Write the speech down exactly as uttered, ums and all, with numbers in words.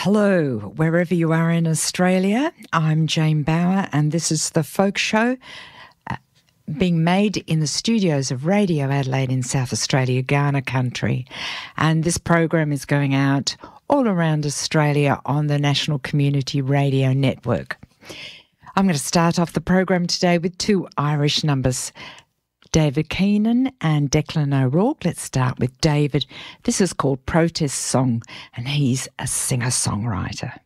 Hello, wherever you are in Australia. I'm Jane Bauer, and this is The Folk Show, uh, being made in the studios of Radio Adelaide in South Australia, Kaurna country. And this program is going out all around Australia on the National Community Radio Network. I'm going to start off the program today with two Irish numbers, David Keenan and Declan O'Rourke. Let's start with David. This is called Protest Song, and he's a singer-songwriter.